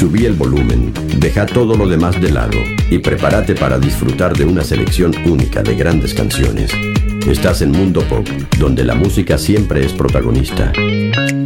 Subí el volumen, deja todo lo demás de lado y prepárate para disfrutar de una selección única de grandes canciones. Estás en Mundo Pop, donde la música siempre es protagonista.